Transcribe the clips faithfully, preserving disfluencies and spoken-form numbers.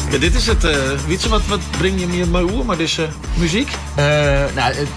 Ja, dit is het. Uh, weet je, wat, wat breng je meer mee oer, maar deze uh, muziek? Uh, nou, uh,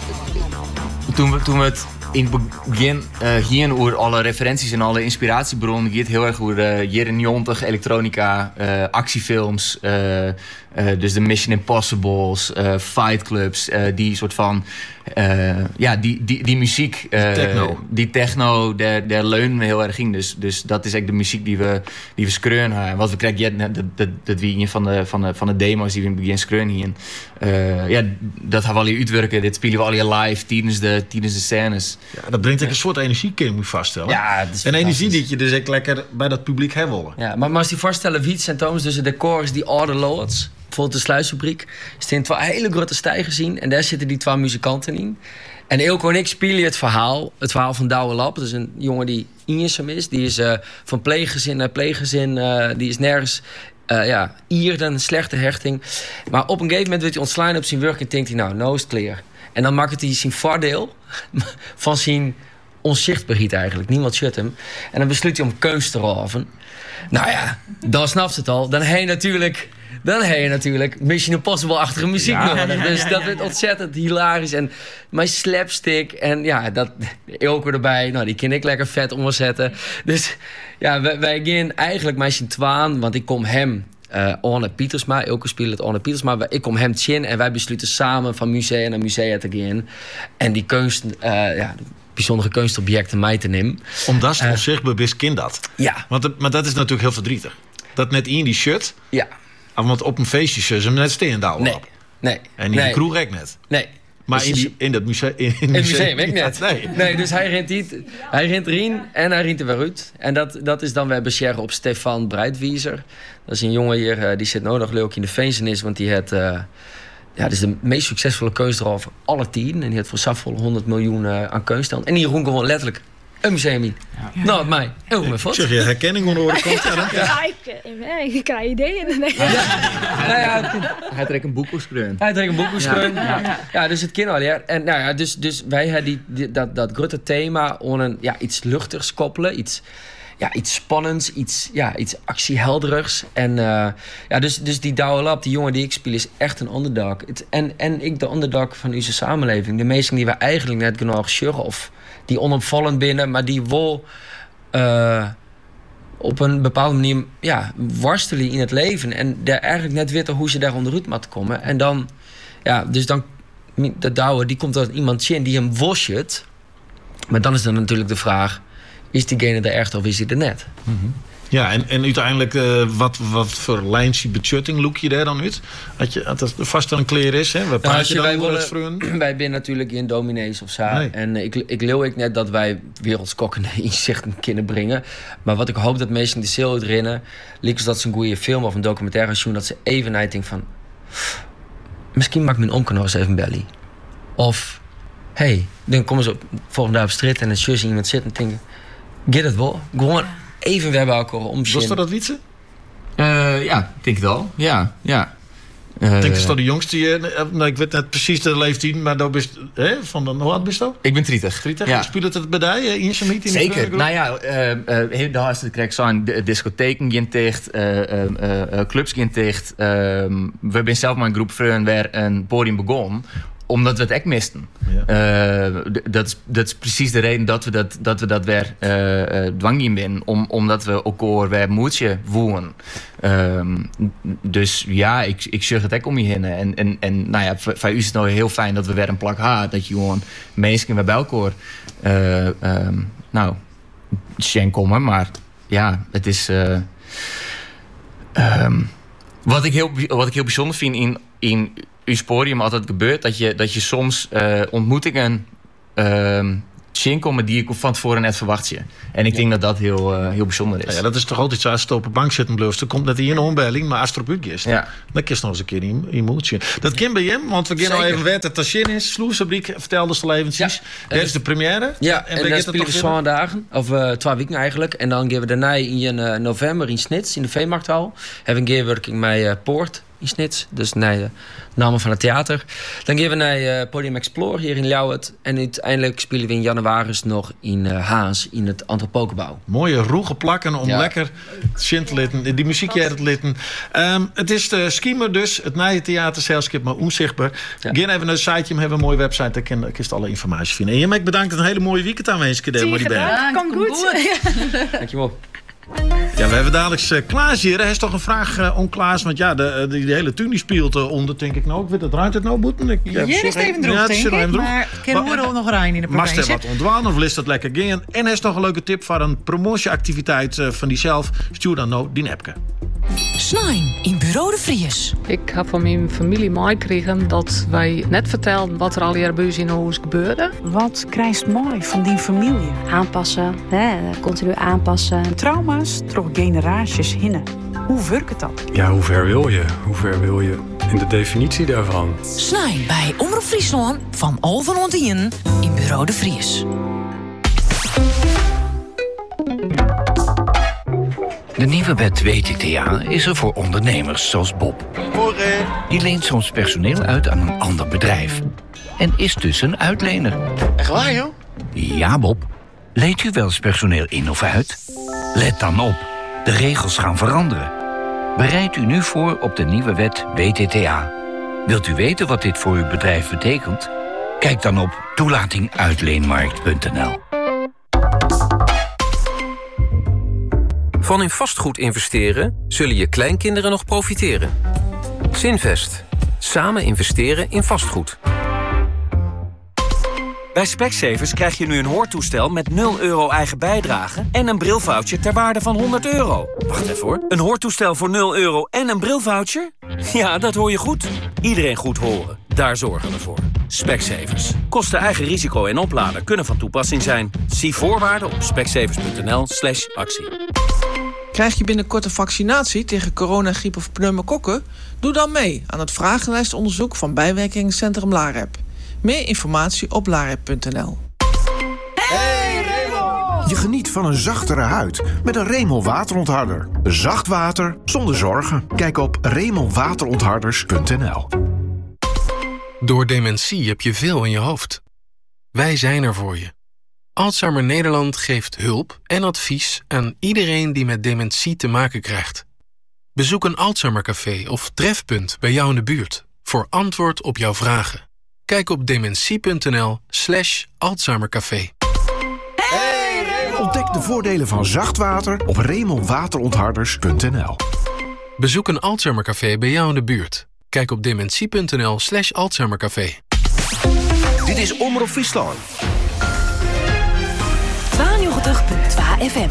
toen, we, toen we het in het begin uh, gingen over alle referenties en alle inspiratiebronnen, ging het heel erg over uh, jaren negentig, elektronica, uh, actiefilms, uh, uh, dus de Mission Impossibles, uh, Fight Clubs, uh, die soort van, uh, ja, die, die, die muziek, uh, techno, die techno, daar, daar leunen we heel erg in. Dus, dus dat is echt de muziek die we, die we screuen. En wat we krijgen, ja, dat, dat, dat wie een van de, van de, van de demo's die we in het begin screuen hier. Uh, ja, dat gaan we al hier uitwerken. Dit spelen we al hier live tijdens de, tijdens de scènes. Ja, dat brengt ook een soort energie, kun je me vaststellen. Ja, en energie die je dus echt lekker bij dat publiek hebben willen. Ja, maar, maar als je voorstellen, Wiets en Thomas, dus de decor is die Oude Lords. Bijvoorbeeld de Sluisfabriek. Er zijn twee hele grote stijgers in. En daar zitten die twee muzikanten in. En Eelco en ik spelen het verhaal. Het verhaal van Douwe Lap. Dat is een jongen die eenzaam is. Die is uh, van pleeggezin naar pleeggezin. Uh, die is nergens... Uh, ja, Ier, dan een slechte hechting. Maar op een gegeven moment wordt hij ontslaan op zijn werk en denkt hij, nou, nou is het clear. En dan maakt hij zijn voordeel van zijn onzichtbaarheid eigenlijk. Niemand shut hem. En dan besluit hij om keus te raven. Nou ja, dan snapt het al. Dan heb je natuurlijk, dan heb je natuurlijk Mission Impossible-achtige muziek ja, nodig. ja, ja, dus ja, dat ja, werd ja. ontzettend hilarisch. En mijn slapstick en ja, dat Eelco erbij. Nou, die kan ik lekker vet omzetten. Dus ja, wij, wij gaan eigenlijk meisje twaan, want ik kom hem... Uh, Orne Pietersma, Eelco speelt het Orne Pietersma. Ik kom hem tjin en wij besluiten samen van musea naar musea te gaan. En die kunst, uh, ja, bijzondere kunstobjecten mee te nemen. Omdat het Uh, onzichtbaar is, kind dat. Ja. Want het, maar dat is natuurlijk heel verdrietig. Dat net in die shirt, Ja. want op een feestje zullen ze hem net steen douwen Nee. op. Nee. En in nee. de kroeg ook net. Nee. Maar Dus in, is- die, in dat museum... In, In het museum, ik net. Ja, nee. nee, dus hij rent, niet, hij rent erin en hij rent er weer uit. En dat, dat is dan weer bescheren op Stefan Breitwieser. Dat is een jongen hier, uh, die zit nodig leuk in de feestnis, want die had... Uh, ja, dat is de meest succesvolle kunstdraal van alle tien. En die had voor Safvol honderd miljoen uh, aan kunst. En die roen gewoon letterlijk een museum in. Ja. Nou, mij. Heel mijn vast. Zeg je herkenning onder de kant? Ja. Ja, ik, eh, ik krijg ideeën. Nee. Ja. Nou ja, het- Hij trekt een boek schreeuwen. Hij trekt een boek beschreven. Ja. Ja. Ja. ja, dus het kind al. Ja. En nou ja, dus, dus wij hebben die, die, dat, dat grote thema om een, ja, iets luchtigs koppelen. Iets, ja, iets spannends, iets, ja, iets actiehelderigs. En uh, ja, dus, dus die Douwe Lap, die jongen die ik speel, is echt een underdog. Het, en, en ik de underdog van onze samenleving. De meesten die we eigenlijk net genoeg sjuggen of die onopvallend binnen, maar die wel uh, op een bepaalde manier ja, worstelen in het leven. En daar eigenlijk net weten hoe ze daar onderuit moeten komen. En dan, ja, dus dan, de Douwe, die komt uit iemand in die hem worscht. Maar dan is dan natuurlijk de vraag, is diegene er echt of is hij er net? Ja, en, en uiteindelijk, uh, wat, wat voor lijntje budgetting look je daar dan uit? Dat je, dat het vast wel een kleer is, hè? Waar praat als je je- dan wij over willen- het vreun? Wij zijn natuurlijk in dominees of zo. Nee. En ik, ik leeuw ik net dat wij wereldskokkende inzichten kunnen brengen. Maar wat ik hoop dat mensen in de zeel uitrennen, liefst dat ze een goede film of een documentaire zien, dat ze even denken van, misschien maak ik mijn omkanaal eens even belly. Of, hey, dan komen ze op, volgende dag op straat en dan zie je iemand zitten en denken, get het wel. Gewoon even weer bij elkaar om Was dat dat Wietse? Uh, ja, ik denk het al. Ja, ja. Uh, Ik denk dat is toch de jongste. Uh, nou, ik weet net precies de leeftijd, maar dat is hè, van de hoe oud bist je? Ik ben tritig. Tritig? Ja. Speelt het bij jou? Uh, in niet in Zeker. de Nou ja, uh, uh, daar is het krijg zijn de discotheken gaan dicht, uh, uh, uh, clubs gaan dicht. Uh, we hebben zelf maar een groep vrienden waar een podium begon, omdat we het echt misten. Ja. Uh, d- dat, is, dat is precies de reden dat we dat, dat, we dat weer uh, uh, dwang in zijn, om, omdat we elkaar weer moedje voelen. Um, dus ja, ik, ik zeg het ook om je heen. En, en, en nou ja, voor, voor u is het nou heel fijn dat we weer een plak haat, dat je gewoon mensen weer bij elkaar uh, um, nou, schenk komen, maar ja, het is uh, um, wat ik heel wat ik heel bijzonder vind in in uw podium altijd gebeurt, dat je dat je soms uh, ontmoetingen uh, zien komen die ik van tevoren net verwacht je. En ik denk dat dat heel, uh, heel bijzonder is. Nou ja, dat is toch altijd zo, als je op een bank zit en blijft, dan komt net hier een onbelling, maar als het erop uitgaat, Ja. dan kies nog eens een keer in, in moedje. Dat kan bij hem, want we gaan nou Zeker. even weten, Tashin is, Sloesfabriek, vertelde ze al eventjes. Ja. Dat is de première. Ja, en, en, we dan gaan spelen we het nog zo'n dagen, of uh, twee weken eigenlijk. En dan gaan we daarna in uh, november in Snits, in de Veemarkthal, hebben we een keer werking met uh, Poort. in Snits. Dus naar de namen van het theater. Dan gaan we naar uh, Podium Explore hier in Ljouwert. En uiteindelijk spelen we in januari nog in uh, Haas in het Antropokenbouw. Mooie roege plakken om Ja. lekker zin te litten. Die muziekje te litten. Um, het is de Schiemer dus. Het nieuwe theaterzelschap, maar onzichtbaar. Ja. Ga even naar de site. We hebben een mooie website. Daar kun je alle informatie vinden. En je maakt bedankt. Een hele mooie weekend aanwezig. Zie je gedaan. Kom goed. Dankjewel. Ja, we hebben dadelijk uh, Klaas hier. Hij is toch een vraag uh, om Klaas. Want ja, de, de, de hele tunie speelt uh, onder, denk ik nou. Ik weet het, ruimt het nou, Boeten? Ik, Ja, is het even droog, ja, het is denk even ik. droog. Maar ken Maar- horen nog rein in de Mag je provincie. wat ontwaan of list dat lekker gaan? En hij is nog een leuke tip voor een promotieactiviteit uh, van diezelf. Stuur dan nou die appke. Snijn in Bureau de Vries. Ik heb van mijn familie meegekregen dat wij net vertelden wat er al hier bij ons in huis gebeurde. Wat krijgt mooi van die familie? Aanpassen, hè, continu aanpassen. Trauma's door generaties heen. Hoe werkt het dan? Ja, hoe ver wil je? Hoe ver wil je in de definitie daarvan? Snijn bij Omroep Friesland van Alphen Ontien in Bureau de Vries. De nieuwe wet W T T A is er voor ondernemers zoals Bob. Die leent soms personeel uit aan een ander bedrijf. En is dus een uitlener. Echt waar, joh? Ja, Bob. Leent u wel eens personeel in of uit? Let dan op. De regels gaan veranderen. Bereid u nu voor op de nieuwe wet W T T A. Wilt u weten wat dit voor uw bedrijf betekent? Kijk dan op toelating uitleenmarkt punt n l. Van in vastgoed investeren zullen je kleinkinderen nog profiteren. Zinvest. Samen investeren in vastgoed. Bij Specsavers krijg je nu een hoortoestel met nul euro eigen bijdrage en een brilvoucher ter waarde van honderd euro. Wacht even hoor. Een hoortoestel voor nul euro en een brilvoucher? Ja, dat hoor je goed. Iedereen goed horen. Daar zorgen we voor. Specsavers. Kosten eigen risico en opladen kunnen van toepassing zijn. Zie voorwaarden op specsavers punt n l slash actie. Krijg je binnenkort een vaccinatie tegen corona, griep of pneumokokken? Doe dan mee aan het vragenlijstonderzoek van bijwerkingscentrum LAREP. Meer informatie op larep punt n l. Je geniet van een zachtere huid met een Remel waterontharder. Zacht water zonder zorgen. Kijk op remel waterontharders punt n l. Door dementie heb je veel in je hoofd. Wij zijn er voor je. Alzheimer Nederland geeft hulp en advies aan iedereen die met dementie te maken krijgt. Bezoek een Alzheimercafé of trefpunt bij jou in de buurt voor antwoord op jouw vragen. Kijk op dementie punt n l slash Alzheimercafé. Ontdek de voordelen van zacht water op remel waterontharders punt n l. Bezoek een Alzheimercafé bij jou in de buurt. Kijk op dementie punt n l slash Alzheimercafé. Dit is Omroep Friesland. tweeënnegentig komma twee F M.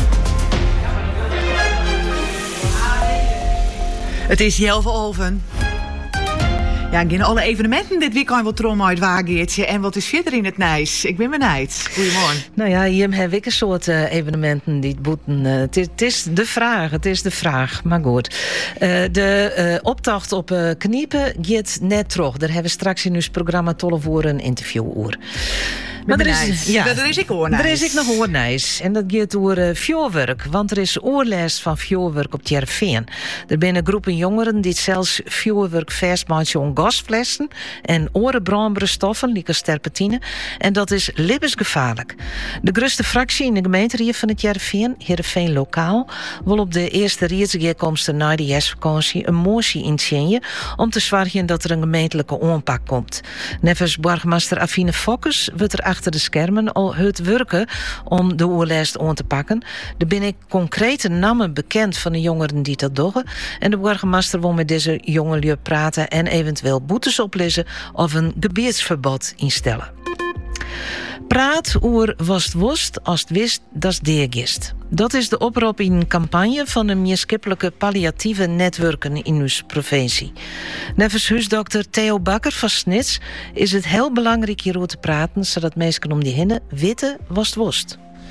Het is Jelve Alphen. Ja, ik in alle evenementen dit weekend wat trom uit Waageertje. En wat is verder in het Nijs? Ik ben benijd. Goedemorgen. Nou ja, hier heb ik een soort uh, evenementen die het boeten. Uh, het, is, het is de vraag, het is de vraag. Maar goed. Uh, de uh, optocht op uh, Kniepen gaat net terug. Daar hebben we straks in ons programma Tolle voor een interview over. Maar er is, ja, er is ik oornijs. Er is ik nog oornijs. En dat gaat door uh, vuurwerk. Want er is oorles van vuurwerk op Tjerveen. Er zijn een groepen jongeren die zelfs vuurwerk vastmaken om gasflessen en orenbrandbare stoffen, like terpentine. En dat is levensgevaarlijk. De grootste fractie in de gemeente van het Tjerveen, Heerenveen Lokaal, wil op de eerste rietsgekomsten na de jaarsvakantie een motie initiëren om te zorgen dat er een gemeentelijke aanpak komt. Nevens burgemeester Affine Fokkes wordt er achter de schermen al het werken om de oorlijst aan te pakken. Er ben ik concrete namen bekend van de jongeren die dat doen. En de burgemeester wil met deze jongelui praten en eventueel boetes opleggen of een gebiedsverbod instellen. Praat oer was het woest als het wist dat het deergist. Dat is de oproep in een campagne van de maatschappelijke palliatieve netwerken in onze provincie. Nevens huisdokter Theo Bakker van Snits is het heel belangrijk hierover te praten, zodat mensen om die heen weten was het woest.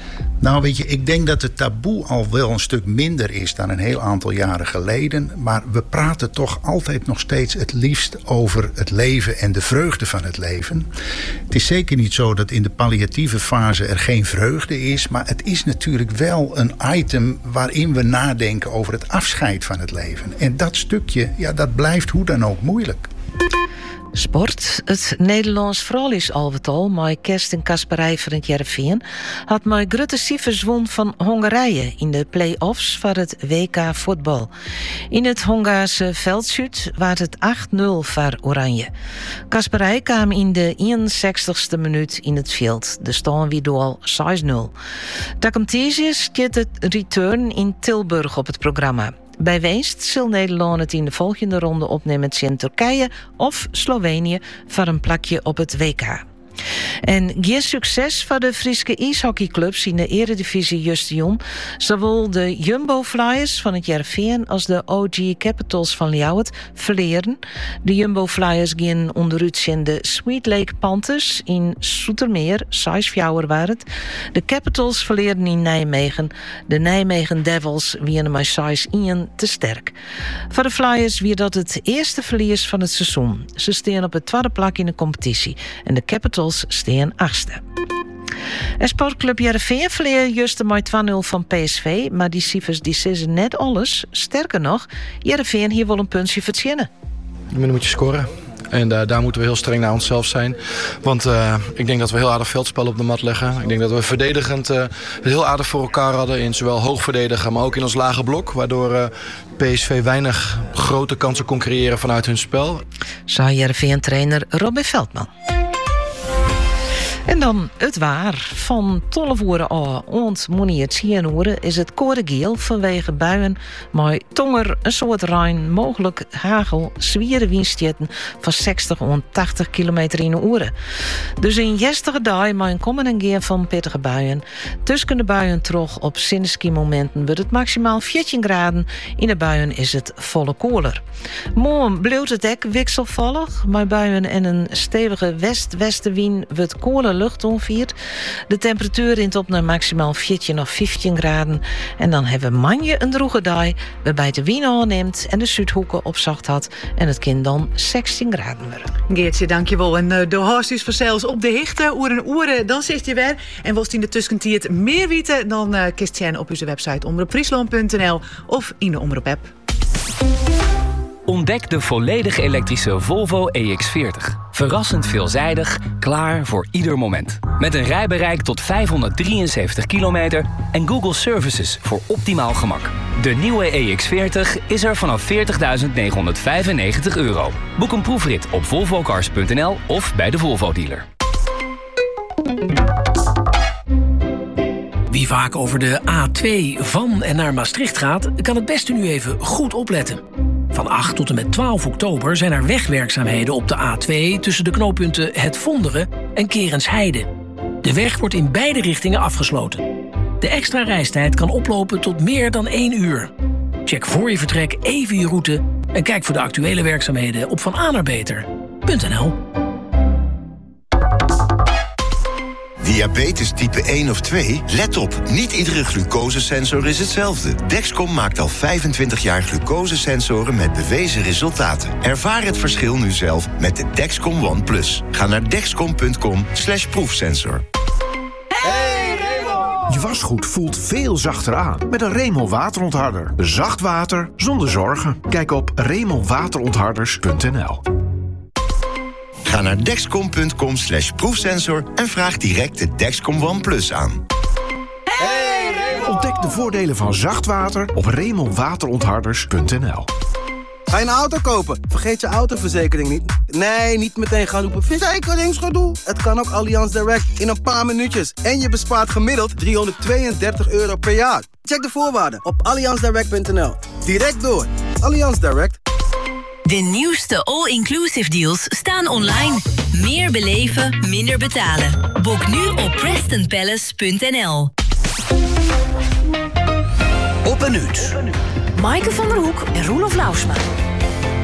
Nou, weet je, ik denk dat het taboe al wel een stuk minder is dan een heel aantal jaren geleden. Maar we praten toch altijd nog steeds het liefst over het leven en de vreugde van het leven. Het is zeker niet zo dat in de palliatieve fase er geen vreugde is. Maar het is natuurlijk wel een item waarin we nadenken over het afscheid van het leven. En dat stukje, ja, dat blijft hoe dan ook moeilijk. Sport. Het Nederlands vrouw is al wat al, maar kerst en kasperij voor het Heerenveen had maar grote cijfers won van Hongarije in de play-offs van het W K voetbal. In het Hongaarse veldschut was het acht nul voor Oranje. Kasperij kwam in de eenenzestigste minuut in het veld. De stand weer door al zes nul. Takamtesius keert het return in Tilburg op het programma. Bij winst zal Nederland het in de volgende ronde opnemen tegen Turkije of Slovenië voor een plakje op het W K. En geen succes voor de Friese ijshockeyclubs in de eredivisie Justion. Zowel de Jumbo Flyers van het Heerenveen als de O G Capitals van Ljouwert verleren. De Jumbo Flyers gaan onderuit in de Sweet Lake Panthers in Zoetermeer, zes vier waren het. De Capitals verleren in Nijmegen. De Nijmegen Devils winnen maar zes een te sterk. Voor de Flyers weer dat het eerste verlies van het seizoen. Ze staan op het tweede plak in de competitie en de Capitals staan achtste. En sportclub Heerenveen verleer juist met twee nul van P S V, maar die cijfers die zeggen net alles. Sterker nog, Heerenveen hier wel een puntje verzinnen. Dan moet je scoren. En uh, daar moeten we heel streng naar onszelf zijn. Want uh, ik denk dat we heel aardig veldspel op de mat leggen. Ik denk dat we verdedigend uh, het heel aardig voor elkaar hadden. In zowel hoog verdedigen, maar ook in ons lage blok. Waardoor uh, P S V weinig grote kansen kon creëren vanuit hun spel. Zei Heerenveen-trainer Robin Veldman. En dan het waar. Van twaalf uur aan ontmonie het tien uur is het code geel vanwege buien met tonger een soort rein, mogelijk hagel, zwiere windstieten van zestig tot tachtig kilometer in de uur. Dus een jestige dag met een kommen en gaan van pittige buien. Tussen de buien terug op zinneski momenten wordt het maximaal veertien graden. In de buien is het volle koeler. Morgen blijft het dek wisselvallig, maar buien en een stevige west-westenwind wordt koeler lucht onviert. De temperatuur rint op naar maximaal veertien of vijftien graden. En dan hebben we manje een droege dag, waarbij het de wind aanneemt en de zuidhoeken op zacht had. En het kind dan zestien graden worden. Geertje, dankjewel. En uh, de horst is vanzelfs op de hichte. Oer en oeren, dan zit je weer. En was in de tussentijd meer weten, dan uh, kist je op onze website omroep friesland punt n l of in de Omroep app. Ontdek de volledig elektrische Volvo E X veertig. Verrassend veelzijdig, klaar voor ieder moment. Met een rijbereik tot vijfhonderddrieënzeventig kilometer en Google Services voor optimaal gemak. De nieuwe E X veertig is er vanaf veertigduizend negenhonderdvijfennegentig euro. Boek een proefrit op volvo cars punt n l of bij de Volvo-dealer. Wie vaak over de A twee van en naar Maastricht gaat, kan het beste nu even goed opletten. Van acht tot en met twaalf oktober zijn er wegwerkzaamheden op de A twee tussen de knooppunten Het Vonderen en Kerensheide. De weg wordt in beide richtingen afgesloten. De extra reistijd kan oplopen tot meer dan één uur. Check voor je vertrek even je route en kijk voor de actuele werkzaamheden op van a naar beter punt n l. Diabetes type één of twee? Let op, niet iedere glucosesensor is hetzelfde. Dexcom maakt al vijfentwintig jaar glucosesensoren met bewezen resultaten. Ervaar het verschil nu zelf met de Dexcom One Plus. Ga naar dexcom punt com slash proefsensor. Je wasgoed voelt veel zachter aan met een Remel waterontharder. Zacht water zonder zorgen. Kijk op remel waterontharders punt n l. Ga naar dexcom punt com slash proefsensor en vraag direct de Dexcom One Plus aan. Ontdek de voordelen van zacht water op remel waterontharders punt n l. Ga je een auto kopen? Vergeet je autoverzekering niet. Nee, niet meteen gaan roepen verzekeringsgedoe. Het kan ook Allianz Direct in een paar minuutjes. En je bespaart gemiddeld driehonderdtweeëndertig euro per jaar. Check de voorwaarden op allianz direct punt n l. Direct door. Allianz Direct. De nieuwste all-inclusive deals staan online. Meer beleven, minder betalen. Boek nu op preston palace punt n l. Op een minuut. Maaike van der Hoek en Roelof Lauwsma.